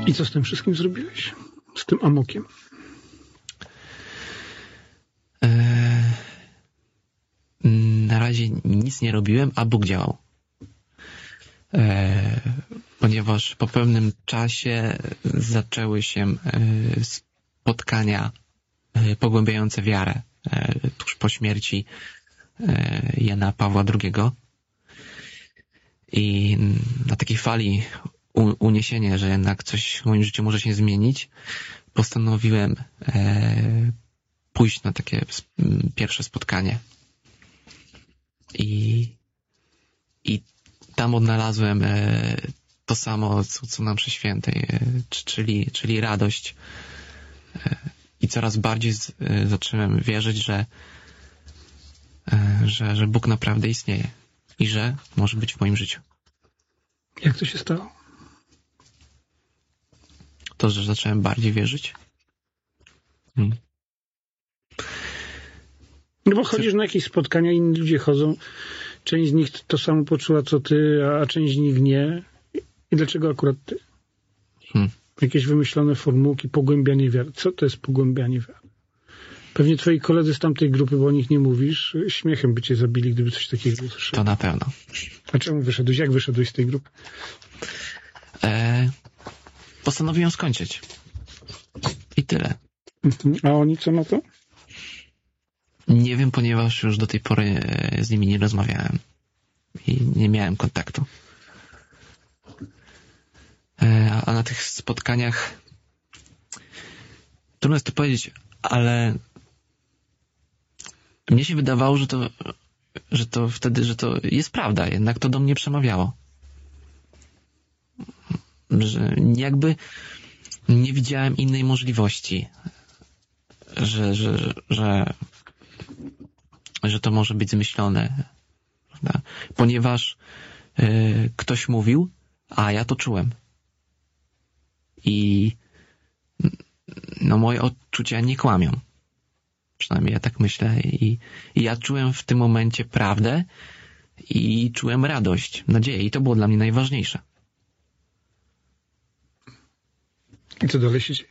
I co z tym wszystkim zrobiłeś? Z tym amokiem? Na razie nic nie robiłem, a Bóg działał. Ponieważ po pewnym czasie zaczęły się spotkania pogłębiające wiarę tuż po śmierci Jana Pawła II. I na takiej fali uniesienia, że jednak coś w moim życiu może się zmienić, postanowiłem pójść na takie pierwsze spotkanie. I tam odnalazłem to samo, co na mszy świętej, czyli radość. I coraz bardziej zacząłem wierzyć, że Bóg naprawdę istnieje i że może być w moim życiu. Jak to się stało? To, że zacząłem bardziej wierzyć. No bo chodzisz na jakieś spotkania, inni ludzie chodzą, część z nich to samo poczuła co ty, a część z nich nie. I dlaczego akurat ty? Jakieś wymyślone formułki, pogłębianie wiary. Co to jest pogłębianie wiary? Pewnie twoi koledzy z tamtej grupy, bo o nich nie mówisz, śmiechem by cię zabili, gdyby coś takiego usłyszeli. To na pewno. A czemu wyszedłeś? Jak wyszedłeś z tej grupy? Postanowiłem skończyć. I tyle. A oni co na to? Nie wiem, ponieważ już do tej pory z nimi nie rozmawiałem i nie miałem kontaktu. A na tych spotkaniach trudno jest to powiedzieć, ale mnie się wydawało, że to wtedy, że to jest prawda, jednak to do mnie przemawiało. Że jakby nie widziałem innej możliwości, że to może być zmyślone, prawda? Ponieważ ktoś mówił, a ja to czułem. I no moje odczucia nie kłamią. Przynajmniej ja tak myślę. I ja czułem w tym momencie prawdę i czułem radość, nadzieję. I to było dla mnie najważniejsze. I co dalej się dzieje?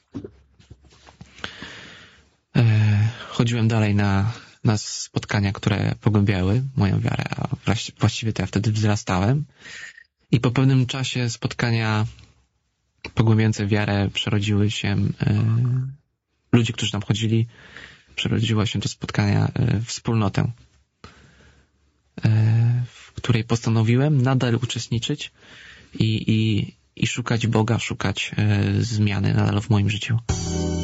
Chodziłem dalej na spotkania, które pogłębiały moją wiarę, a właściwie to ja wtedy wzrastałem. I po pewnym czasie spotkania pogłębiające wiarę przerodziły się, ludzie, którzy tam chodzili, przerodziła się to spotkania w wspólnotę, w której postanowiłem nadal uczestniczyć i szukać Boga, szukać zmiany nadal w moim życiu.